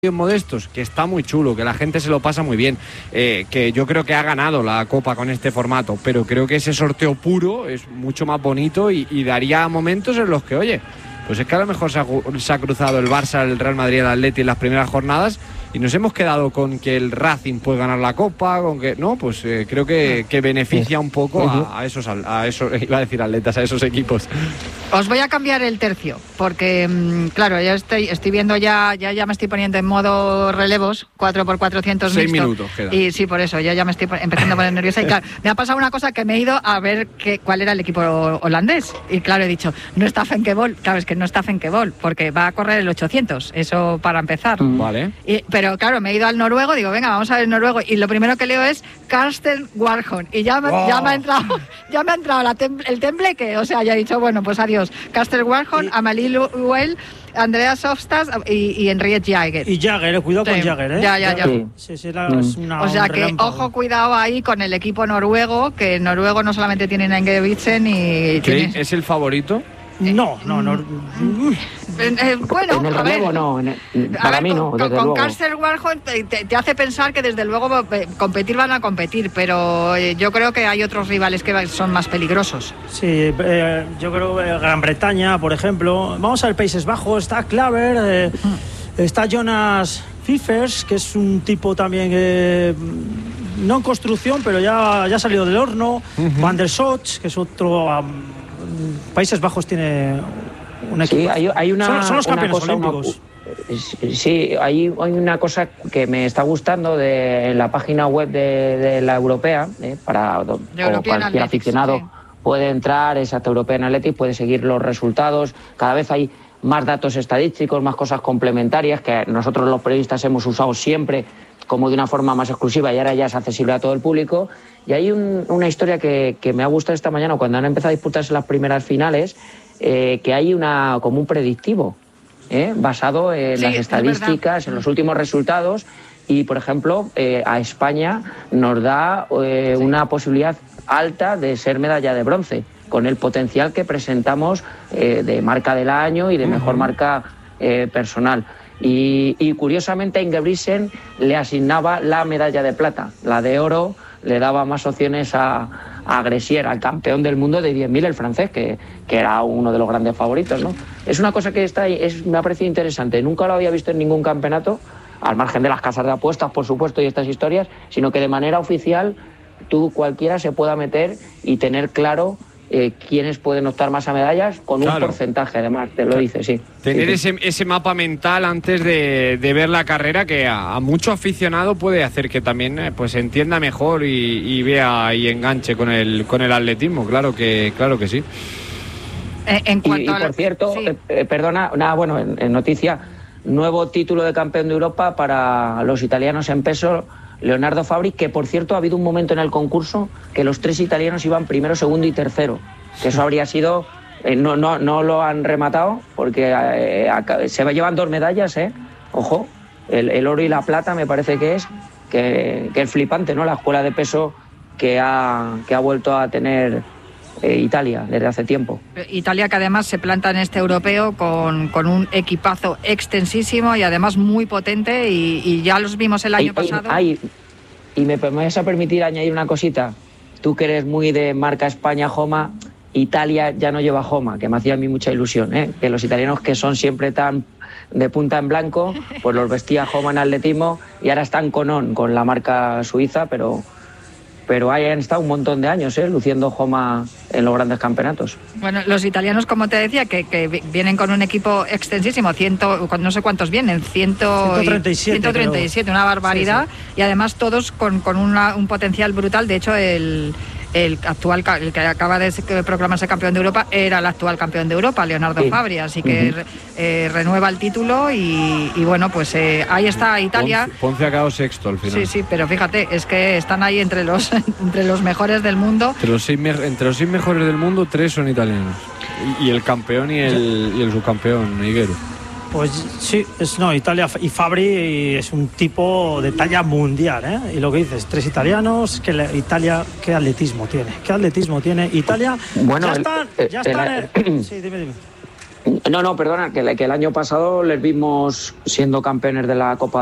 modestos, que está muy chulo, que la gente se lo pasa muy bien, que yo creo que ha ganado la Copa con este formato, pero creo que ese sorteo puro es mucho más bonito y daría momentos en los que, oye, pues es que a lo mejor se ha cruzado el Barça, el Real Madrid, el Atleti en las primeras jornadas y nos hemos quedado con que el Racing puede ganar la Copa, con que no, pues creo que beneficia un poco a esos, iba a decir atletas, a esos equipos. Os voy a cambiar el tercio, porque claro, ya estoy viendo ya me estoy poniendo en modo relevos, 4x400 6 minutos queda. Y sí, por eso, ya me estoy empezando a poner nerviosa. Y claro, me ha pasado una cosa que me he ido a ver cuál era el equipo holandés. Y claro, he dicho, no está Fenkebol. Claro, es que no está Fenkebol, porque va a correr el 800, eso para empezar. Vale. Pero claro, me he ido al noruego, digo, venga, vamos a ver el noruego. Y lo primero que leo es Karsten Warholm. Y ya me ha entrado el tembleque. O sea, ya he dicho, bueno, pues adiós. Karsten Warholm, Amalie Luel, Andreas Hofstad y Henriette Jaeger. Y Jaeger, cuidado con Jaeger, ¿eh? Ya. Sí, es una, o sea que, relámpago. Ojo, cuidado ahí con el equipo noruego, que noruego no solamente tiene a Ingebrigtsen y... ¿Sí? ¿Es el favorito? No. Bueno, en el relevo no, para mí no. Con Karsten Warholm te hace pensar que desde luego competir van a competir, pero yo creo que hay otros rivales que son más peligrosos. Sí, yo creo que Gran Bretaña, por ejemplo. Vamos a ver Países Bajos, está Klaver, está Jonas Fiffers, que es un tipo también no en construcción, pero ya ha salido del horno. Van der Schoch, que es otro... Países Bajos tiene un equipo. Sí, hay son los campeones olímpicos. Sí, hay una cosa que me está gustando de la página web de la europea, para cualquier aficionado puede entrar, exacto, European Athletics, puede seguir los resultados. Cada vez hay más datos estadísticos, más cosas complementarias que nosotros los periodistas hemos usado siempre como de una forma más exclusiva y ahora ya es accesible a todo el público. Y hay una historia que me ha gustado esta mañana cuando han empezado a disputarse las primeras finales, que hay como un predictivo basado en las estadísticas, en los últimos resultados y, por ejemplo, a España nos da una posibilidad alta de ser medalla de bronce con el potencial que presentamos de marca del año y de mejor marca personal. Y curiosamente a Ingebrigtsen le asignaba la medalla de plata. La de oro le daba más opciones a Gressier, al campeón del mundo de 10.000, el francés, que era uno de los grandes favoritos, ¿no? Es una cosa que me ha parecido interesante. Nunca lo había visto en ningún campeonato, al margen de las casas de apuestas, por supuesto, y estas historias, sino que de manera oficial cualquiera se pueda meter y tener claro quiénes pueden optar más a medallas con un porcentaje, además, te lo dice, sí. Tener ese mapa mental antes de ver la carrera que a mucho aficionado puede hacer que también pues entienda mejor y vea y enganche con el atletismo, claro que sí. En cuanto por cierto, perdona, en noticia, nuevo título de campeón de Europa para los italianos en peso, Leonardo Fabri, que por cierto ha habido un momento en el concurso que los 3 italianos iban primero, segundo y tercero, que eso habría sido, no lo han rematado porque se llevan 2 medallas, ojo, el oro y la plata me parece que es flipante, ¿no? La escuela de peso que ha vuelto a tener Italia desde hace tiempo. Italia, que además se planta en este europeo con un equipazo extensísimo y además muy potente y ya los vimos el año pasado. Y me vas a permitir añadir una cosita. Tú que eres muy de marca España, Joma, Italia ya no lleva Joma, que me hacía a mí mucha ilusión, que los italianos que son siempre tan de punta en blanco, pues los vestía Joma en atletismo y ahora están con la marca suiza, pero ahí han estado un montón de años luciendo Joma en los grandes campeonatos. Bueno, los italianos, como te decía, que vienen con un equipo extensísimo, no sé cuántos vienen, 137, una barbaridad, sí. Y además todos con un potencial brutal. De hecho, el que acaba de proclamarse campeón de Europa era el actual campeón de Europa, Leonardo Fabri, así que renueva el título y bueno, pues ahí está Italia. Ponce ha quedado sexto al final. Sí, pero fíjate, es que están ahí entre los mejores del mundo. Entre los 6 mejores del mundo, 3 son italianos. Y el campeón y el subcampeón, Higuero. Pues sí, Italia y Fabri es un tipo de talla mundial, Y lo que dices, 3 italianos, Italia, ¿qué atletismo tiene? Italia, bueno, ya está. Sí, dime. No, perdona, que el año pasado les vimos siendo campeones de la Copa